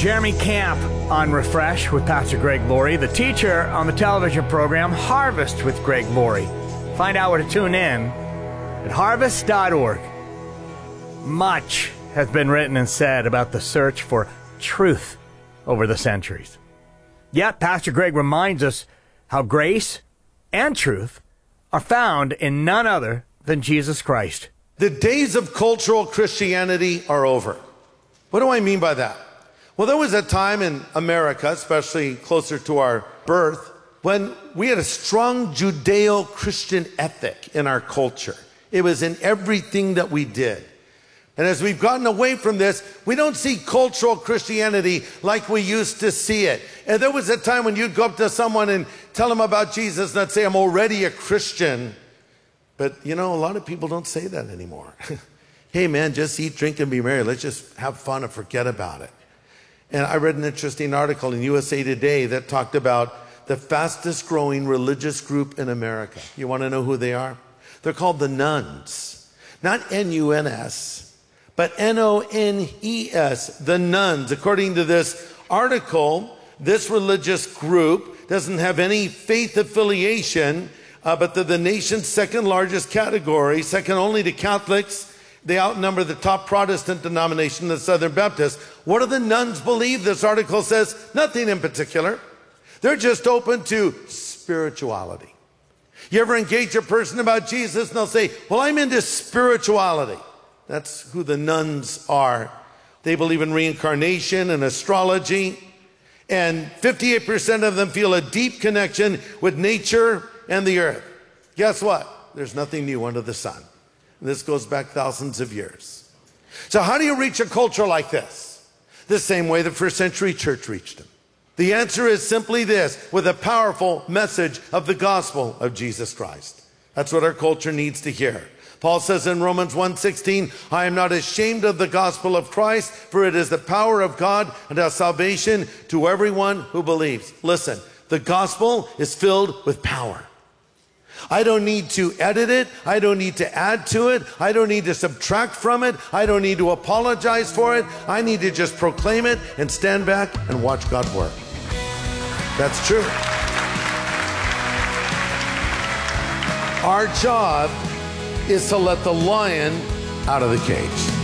Jeremy Camp on Refresh with Pastor Greg Laurie, the teacher on the television program Harvest with Greg Laurie. Find out where to tune in at harvest.org. Much has been written and said about the search for truth over the centuries. Yet, Pastor Greg reminds us how grace and truth are found in none other than Jesus Christ. The days of cultural Christianity are over. What do I mean by that? Well, there was a time in America, especially closer to our birth, when we had a strong Judeo-Christian ethic in our culture. It was in everything that we did. And as we've gotten away from this, we don't see cultural Christianity like we used to see it. And there was a time when you'd go up to someone and tell them about Jesus and they'd say, I'm already a Christian. But, you know, a lot of people don't say that anymore. Hey, man, just eat, drink, and be merry. Let's just have fun and forget about it. And I read an interesting article in USA Today that talked about the fastest growing religious group in America. You want to know who they are? They're called the Nones. Not N-U-N-S, but N-O-N-E-S, the Nones. According to this article, this religious group doesn't have any faith affiliation, but they're the nation's second largest category, second only to Catholics. They outnumber the top Protestant denomination, the Southern Baptists. What do the Nones believe? This article says nothing in particular. They're just open to spirituality. You ever engage a person about Jesus and they'll say, well, I'm into spirituality. That's who the Nones are. They believe in reincarnation and astrology. And 58% of them feel a deep connection with nature and the earth. Guess what? There's nothing new under the sun. This goes back thousands of years. So how do you reach a culture like this? The same way the first century church reached them. The answer is simply this, with a powerful message of the gospel of Jesus Christ. That's what our culture needs to hear. Paul says in Romans 1:16, I am not ashamed of the gospel of Christ, for it is the power of God unto salvation to everyone who believes. Listen, the gospel is filled with power. I don't need to edit it. I don't need to add to it. I don't need to subtract from it. I don't need to apologize for it. I need to just proclaim it and stand back and watch God work. That's true. Our job is to let the lion out of the cage.